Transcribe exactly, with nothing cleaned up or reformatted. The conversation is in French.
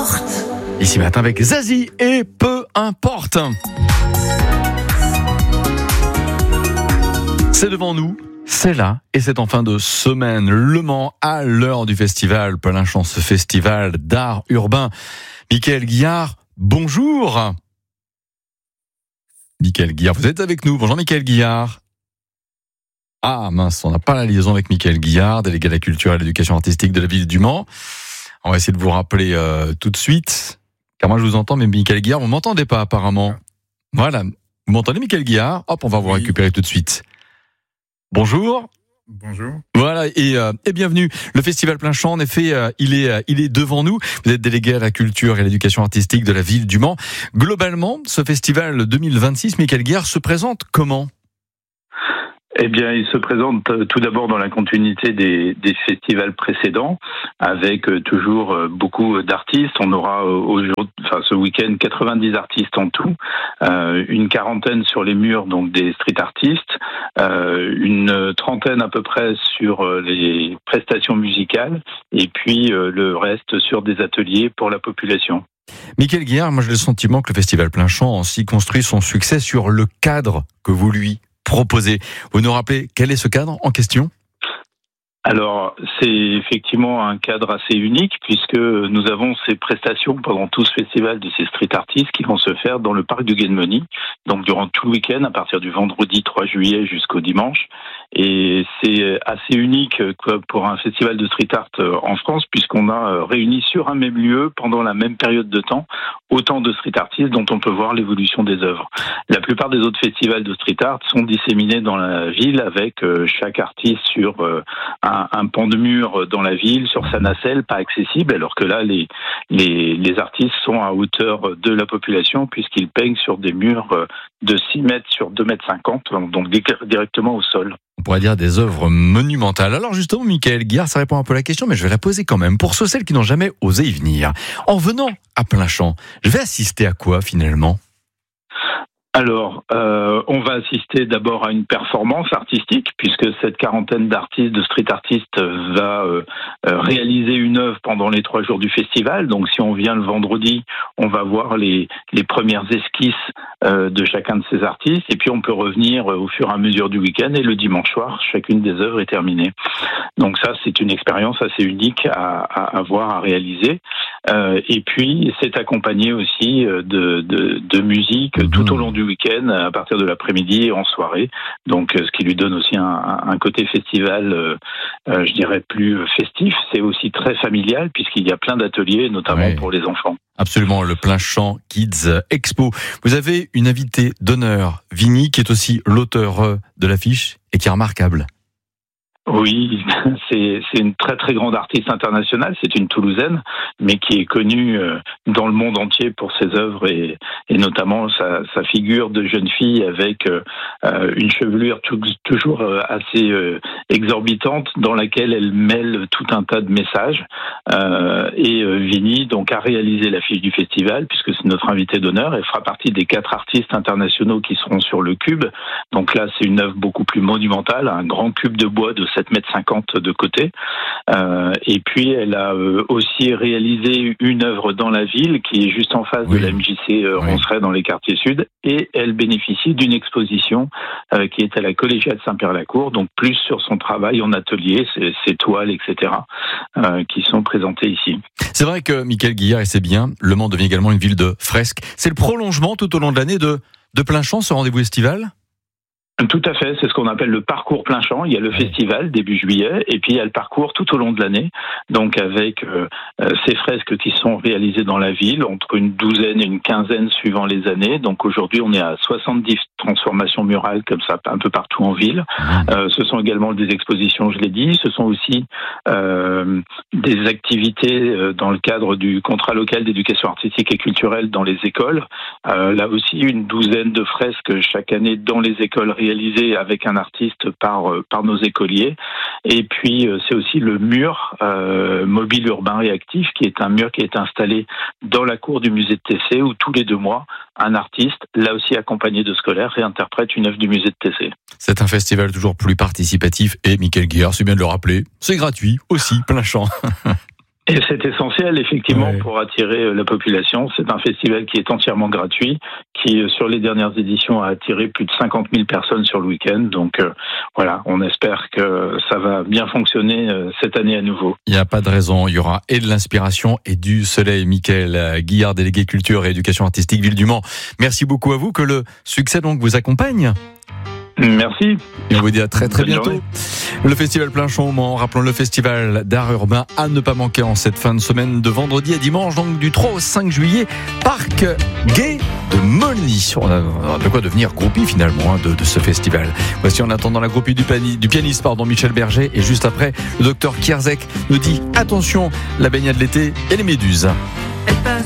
importe. Ici matin avec Zazie et Peu importe. C'est devant nous, c'est là et c'est en fin de semaine. Le Mans à l'heure du festival Plein Champ, ce festival d'art urbain. Mickaël Guillard, bonjour. Mickaël Guillard, vous êtes avec nous. Bonjour Mickaël Guillard. Ah mince, on n'a pas la liaison avec Mickaël Guillard, délégué à la culture et à l'éducation artistique de la ville du Mans. On va essayer de vous rappeler euh, tout de suite. Car moi je vous entends, mais Mickaël Guillard, vous m'entendez pas apparemment. Voilà, vous m'entendez Mickaël Guillard ? Hop, on va vous Oui. récupérer tout de suite. Bonjour. Bonjour. Voilà, et, euh, et bienvenue. Le festival Plein Champ, en effet, euh, il est, euh, il est devant nous. Vous êtes délégué à la culture et à l'éducation artistique de la ville du Mans. Globalement, ce festival deux mille vingt-six, Mickaël Guillard, se présente comment ? Eh bien, il se présente tout d'abord dans la continuité des, des festivals précédents, avec toujours beaucoup d'artistes. On aura aujourd'hui, enfin ce week-end, quatre-vingt-dix artistes en tout, euh, une quarantaine sur les murs, donc des street artistes, euh, une trentaine à peu près sur les prestations musicales, et puis euh, le reste sur des ateliers pour la population. Mickaël Guillard, moi j'ai le sentiment que le festival Plein Champ aussi construit son succès sur le cadre que vous lui proposé. Vous nous rappelez quel est ce cadre en question ? Alors, c'est effectivement un cadre assez unique puisque nous avons ces prestations pendant tout ce festival de ces street artistes qui vont se faire dans le parc du Guénemony, donc durant tout le week-end à partir du vendredi trois juillet jusqu'au dimanche. Et c'est assez unique pour un festival de street art en France puisqu'on a réuni sur un même lieu pendant la même période de temps autant de street artistes dont on peut voir l'évolution des œuvres. La plupart des autres festivals de street art sont disséminés dans la ville avec chaque artiste sur un, un pan de mur dans la ville, sur sa nacelle, pas accessible, alors que là, les, les, les artistes sont à hauteur de la population puisqu'ils peignent sur des murs de six mètres sur deux mètres cinquante, donc directement au sol. On pourrait dire des œuvres monumentales. Alors justement, Mickaël Guillard, ça répond un peu à la question, mais je vais la poser quand même. Pour ceux celles qui n'ont jamais osé y venir, en venant à Plein Champ, je vais assister à quoi finalement ? Alors, euh, on va assister d'abord à une performance artistique, puisque cette quarantaine d'artistes, de street artistes, va euh, réaliser une œuvre pendant les trois jours du festival. Donc, si on vient le vendredi, on va voir les, les premières esquisses euh, de chacun de ces artistes, et puis on peut revenir au fur et à mesure du week-end, et le dimanche soir, chacune des œuvres est terminée. Donc ça, c'est une expérience assez unique à, à, à voir, à réaliser. Euh, et puis, c'est accompagné aussi de, de, de musique mmh. tout au long du week-end, à partir de l'après-midi et en soirée. Donc, ce qui lui donne aussi un, un côté festival, euh, euh, je dirais, plus festif. C'est aussi très familial, puisqu'il y a plein d'ateliers, notamment ouais. pour les enfants. Absolument, le Plein Champ Kids Expo. Vous avez une invitée d'honneur, Vini, qui est aussi l'auteur de l'affiche et qui est remarquable. Oui, c'est, c'est une très très grande artiste internationale, c'est une Toulousaine, mais qui est connue dans le monde entier pour ses œuvres et, et notamment sa, sa figure de jeune fille avec euh, une chevelure tout, toujours assez euh, exorbitante dans laquelle elle mêle tout un tas de messages. Euh, et euh, Vini donc a réalisé l'affiche du festival puisque c'est notre invitée d'honneur. Elle fera partie des quatre artistes internationaux qui seront sur le cube. Donc là, c'est une œuvre beaucoup plus monumentale, un grand cube de bois de sept mètres cinquante de côté. Euh, et puis, elle a euh, aussi réalisé une œuvre dans la ville qui est juste en face oui. de la M J C euh, oui. Ronceret dans les quartiers sud. Et elle bénéficie d'une exposition euh, qui est à la collégiale Saint-Pierre-la-Cour, donc plus sur son travail en atelier, ses, ses toiles, et cetera, euh, qui sont présentées ici. C'est vrai que Mickaël Guillard, et c'est bien, Le Mans devient également une ville de fresques. C'est le prolongement tout au long de l'année de, de Plein Champ, ce rendez-vous estival ? Tout à fait, c'est ce qu'on appelle le parcours Plein Champ. Il y a le oui. festival début juillet et puis il y a le parcours tout au long de l'année, donc avec euh, ces fresques qui sont réalisées dans la ville, entre une douzaine et une quinzaine suivant les années. Donc aujourd'hui on est à soixante-dix transformations murales comme ça un peu partout en ville. Mmh. Euh, ce sont également des expositions, je l'ai dit, ce sont aussi euh, des activités dans le cadre du contrat local d'éducation artistique et culturelle dans les écoles. Euh, là aussi une douzaine de fresques chaque année dans les écoles réalisées avec un artiste par par nos écoliers. Et puis c'est aussi le mur euh, mobile urbain réactif qui est un mur qui est installé dans la cour du musée de T C où tous les deux mois un artiste, là aussi accompagné de scolaires, réinterprète une œuvre du musée de T C. C'est un festival toujours plus participatif et Mickaël Guillard, c'est bien de le rappeler, c'est gratuit aussi, Plein Champ. Et c'est essentiel, effectivement, Ouais. pour attirer la population. C'est un festival qui est entièrement gratuit, qui, sur les dernières éditions, a attiré plus de cinquante mille personnes sur le week-end. Donc, euh, voilà, on espère que ça va bien fonctionner euh, cette année à nouveau. Il n'y a pas de raison, il y aura et de l'inspiration et du soleil. Mickaël Guillard, délégué culture et éducation artistique Ville du Mans. Merci beaucoup à vous, que le succès donc vous accompagne. Merci. Et on vous dit à très très Bonne bientôt. journée. Le festival Plein-Champ au Mans, rappelons le festival d'art urbain à ne pas manquer en cette fin de semaine de vendredi à dimanche, donc du trois au cinq juillet, parc gay de Molny. On a de quoi devenir groupie finalement hein, de, de ce festival. Voici en attendant la groupie du, pani, du pianiste pardon, Michel Berger, et juste après le docteur Kierzek nous dit attention, la baignade l'été et les méduses.